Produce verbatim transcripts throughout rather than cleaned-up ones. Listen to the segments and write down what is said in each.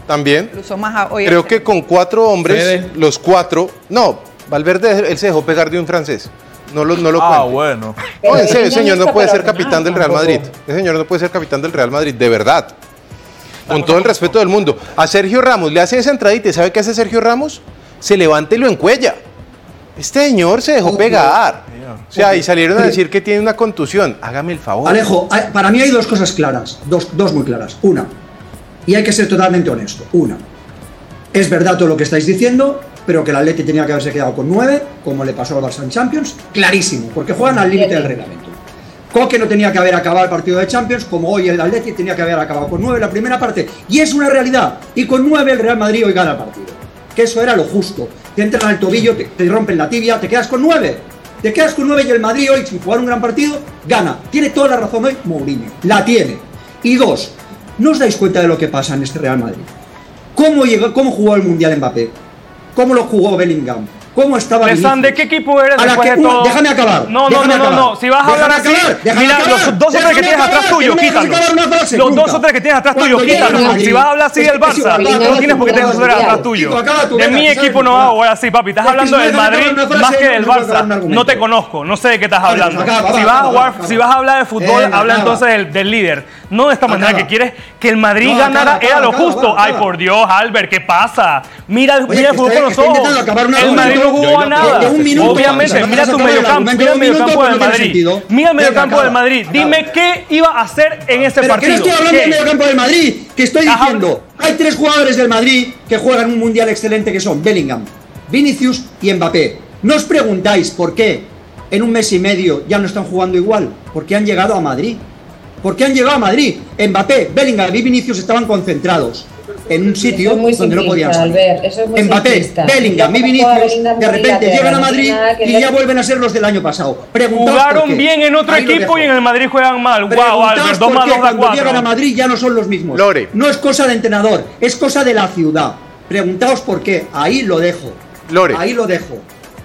también. Incluso más hoy Creo que con cuatro hombres, Fede. los cuatro... No, Valverde, él se dejó pegar de un francés. No lo, no lo Ah, cuente. bueno. No, ese señor no puede ser capitán del Real Madrid. Ese señor no puede ser capitán del Real Madrid, de verdad. Con todo el respeto del mundo. A Sergio Ramos le hace esa entradita. ¿Sabe qué hace Sergio Ramos? Se levanta y lo encuella. Este señor se dejó pegar. O sea, y salieron a decir que tiene una contusión. Hágame el favor. Alejo, para mí hay dos cosas claras. Dos, dos muy claras. Una, y hay que ser totalmente honesto. Una, es verdad todo lo que estáis diciendo, pero que el Atleti tenía que haberse quedado con nueve, como le pasó al Barça en Champions. Clarísimo, porque juegan al límite del reglamento. Coque no tenía que haber acabado el partido de Champions, como hoy el Atleti tenía que haber acabado con nueve en la primera parte. Y es una realidad. Y con nueve el Real Madrid hoy gana el partido. Que eso era lo justo. Te entran al tobillo, te, te rompen la tibia, te quedas con nueve. Te quedas con nueve y el Madrid hoy, sin jugar un gran partido, gana. Tiene toda la razón hoy Mourinho. La tiene. Y dos, ¿no os dais cuenta de lo que pasa en este Real Madrid? ¿Cómo, llegó, cómo jugó el Mundial Mbappé? ¿Cómo lo jugó Bellingham? ¿Cómo estaba Lesan, ¿de qué equipo eres después que, de todo? Déjame acabar. No, no, no, no, no. Si vas a hablar así, mira, los dos o tres que tienes atrás tuyo, quítalos. Los dos o tres que tienes atrás tuyo, quítalos. Porque si vas a hablar así del Barça, no tienes por qué tener dos atrás tuyo. De mi equipo no hago así, papi. Estás hablando del Madrid más que del Barça. No te conozco, no sé de qué estás hablando. Si vas a jugar, si vas a hablar de fútbol, habla entonces del, del líder. No de esta manera que quieres que el Madrid ganara, era lo justo. Ay, por Dios, Albert, ¿qué pasa? Mira, mira el fútbol con los ojos. El Madrid no jugó a nada. Obviamente, mira tu mediocampo, mira el mediocampo del Madrid. Mira el mediocampo del Madrid. Dime qué iba a hacer en ese Pero partido. Que no estoy hablando del mediocampo del Madrid, que estoy diciendo, hay tres jugadores del Madrid que juegan un mundial excelente que son Bellingham, Vinicius y Mbappé. No os preguntáis por qué en un mes y medio ya no están jugando igual, porque han llegado a Madrid. Porque han llegado a Madrid. Mbappé, Bellingham y Vinicius estaban concentrados en un sitio donde no podían salir. Mbappé, Bellingham y Vinicius de repente llegan a Madrid y ya vuelven a ser los del año pasado. Jugaron bien en otro equipo y en el Madrid juegan mal. Wow, Albert, dos más dos da cuatro. Cuando llegan a cuatro. Madrid ya no son los mismos. Lore. No es cosa de entrenador, es cosa de la ciudad. Preguntaos por qué. Ahí lo dejo. Lore. Ahí lo dejo.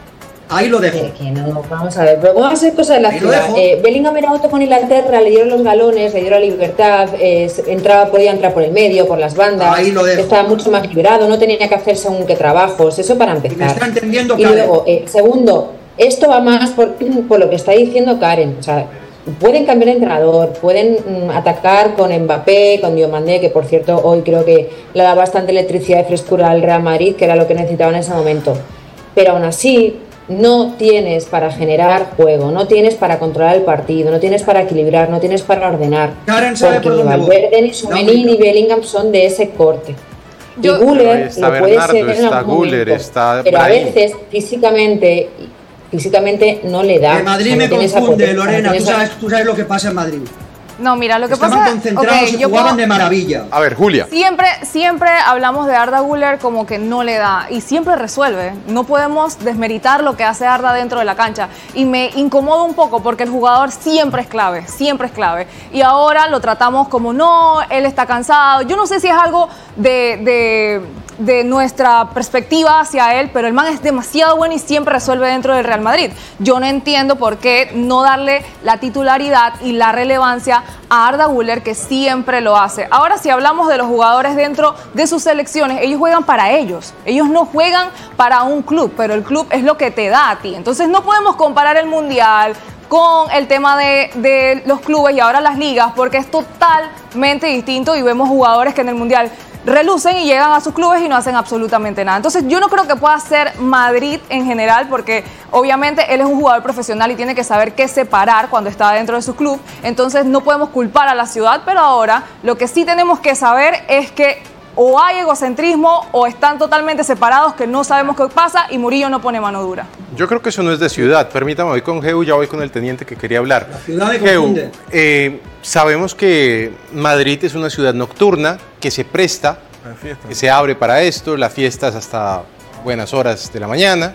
Ahí lo dejo. Que, que no, vamos a ver, pero vamos a hacer cosas de la ciudad. Eh, Bellingham era auto con Inglaterra, le dieron los galones, le dieron la libertad, eh, entraba, podía entrar por el medio, por las bandas, Ahí lo dejo. estaba mucho más liberado, no tenía que hacer según qué trabajos, eso para empezar. Me está entendiendo, y Karen. luego, eh, segundo, esto va más por, por lo que está diciendo Karen, o sea, pueden cambiar de entrenador, pueden mm, atacar con Mbappé, con Diomandé, que por cierto hoy creo que le da bastante electricidad y frescura al Real Madrid, que era lo que necesitaba en ese momento, pero aún así no tienes para generar juego, no tienes para controlar el partido, no tienes para equilibrar, no tienes para ordenar. Karen sabe porque por ni dónde Valverde, ni Tchouaméni, ni Bellingham son de ese corte. Yo, y Güler está lo puede Bernardo, ser en está algún Güler, momento, está pero a Brahim. veces físicamente, físicamente no le da. De Madrid o sea, me no tiene esa confunde, potencia, Lorena. no Tú tiene sabes, tú sabes lo que pasa en Madrid. No, mira, lo que Estaban pasa concentrados okay, y yo jugaban puedo, de maravilla. A ver, Julia. Siempre, siempre hablamos de Arda Güler como que no le da y siempre resuelve. No podemos desmeritar lo que hace Arda dentro de la cancha. Y me incomoda un poco porque el jugador siempre es clave, siempre es clave. Y ahora lo tratamos como no, él está cansado. Yo no sé si es algo de, de, de nuestra perspectiva hacia él, pero el man es demasiado bueno y siempre resuelve dentro del Real Madrid. Yo no entiendo por qué no darle la titularidad y la relevancia a Arda Güler, que siempre lo hace. Ahora, si hablamos de los jugadores dentro de sus selecciones, ellos juegan para ellos. Ellos no juegan para un club, pero el club es lo que te da a ti. Entonces no podemos comparar el Mundial con el tema de, de los clubes y ahora las ligas, porque es totalmente distinto y vemos jugadores que en el Mundial relucen y llegan a sus clubes y no hacen absolutamente nada. Entonces yo no creo que pueda ser Madrid en general, porque obviamente él es un jugador profesional y tiene que saber qué separar cuando está dentro de su club. Entonces no podemos culpar a la ciudad, pero ahora lo que sí tenemos que saber es que o hay egocentrismo o están totalmente separados, que no sabemos qué pasa, y Murillo no pone mano dura. Yo creo que eso no es de ciudad. Permítame, voy con Geu, ya voy con el teniente que quería hablar. La ciudad me Geu, confunde. eh, sabemos que Madrid es una ciudad nocturna, que se presta, que se abre para esto, la fiesta es hasta buenas horas de la mañana,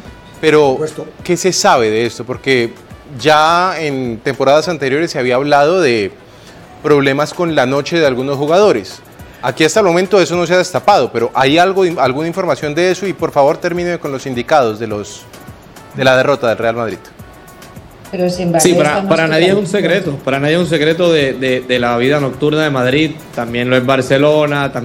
pero ¿qué se sabe de esto? Porque ya en temporadas anteriores se había hablado de problemas con la noche de algunos jugadores. Aquí hasta el momento eso no se ha destapado, pero ¿hay algo, alguna información de eso? Y por favor termine con los indicados de, los, de la derrota del Real Madrid. Pero sin sí, para, para nadie es un secreto, para nadie es un secreto de, de, de la vida nocturna de Madrid, también lo es Barcelona, también